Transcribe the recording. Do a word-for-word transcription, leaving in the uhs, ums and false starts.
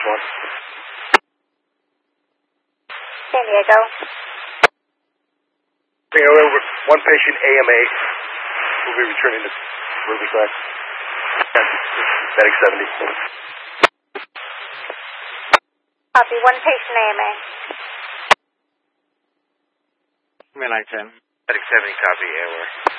one. San Diego. Bring over one patient A M A. We'll be returning to Riverside. Medic seventy. Copy, one patient A M A. Midnight ten. Medic seventy, copy, airway.